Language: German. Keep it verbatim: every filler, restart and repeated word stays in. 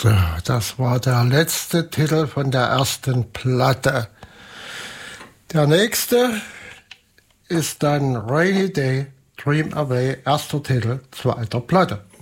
So, das war der letzte Titel von der ersten Platte. Der nächste ist dann Rainy Day, Dream Away, erster Titel, zweiter Platte.